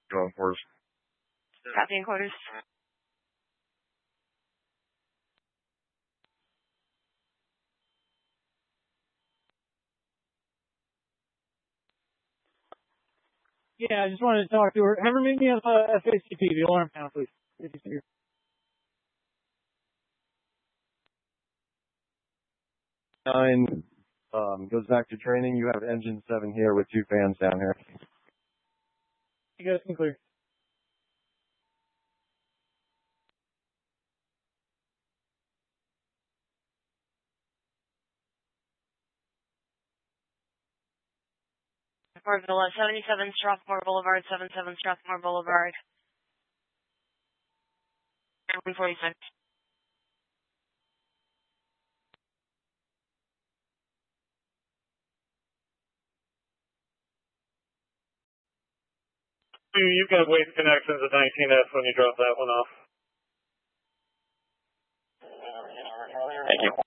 Going quarters. Copy in quarters. Yeah, I just wanted to talk to her. Have her meet me at FACP, the alarm panel, please. Nine goes back to training. You have engine 7 here with 2 fans down here. You guys can clear. Villa, 77 Strathmore Boulevard, 77 Strathmore Boulevard. 146. You've got waste connections at 19S when you drop that one off. Thank you.